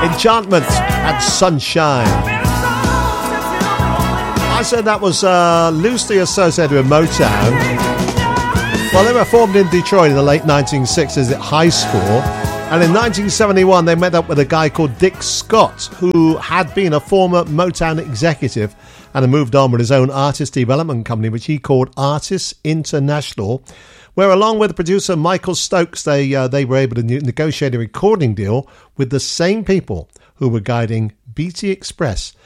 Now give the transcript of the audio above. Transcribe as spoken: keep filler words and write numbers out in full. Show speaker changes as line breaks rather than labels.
Enchantment and Sunshine. I said that was uh, loosely associated with Motown. Well, they were formed in Detroit in the late nineteen sixties at high school. And in nineteen seventy-one, they met up with a guy called Dick Scott, who had been a former Motown executive and had moved on with his own artist development company, which he called Artists International, where along with producer Michael Stokes, they uh, they were able to negotiate a recording deal with the same people who were guiding B T Express